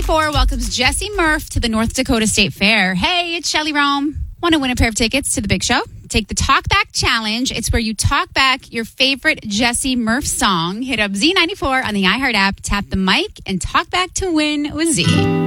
Z94 welcomes Jesse Murph to the North Dakota State Fair. Hey, it's Shelly Rome. Want to win a pair of tickets to the big show? Take the Talk Back Challenge. It's where you talk back your favorite Jesse Murph song. Hit up Z94 on the iHeart app, tap the mic, and talk back to win with Z.